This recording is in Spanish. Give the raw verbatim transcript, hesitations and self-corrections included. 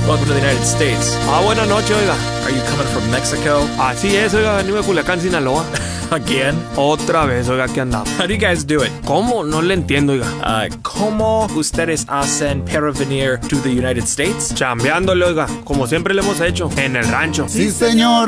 Welcome to the United States. Ah, buenas noches, oiga. Are you coming from Mexico? Así es, oiga, venimos de Culiacán, Sinaloa. Again? Otra vez, oiga, aquí andamos. How do you guys do it? ¿Cómo? No le entiendo, oiga. Uh, ¿Cómo ustedes hacen para venir to the United States? Chambeándole, oiga, como siempre le hemos hecho, en el rancho. Sí, señor.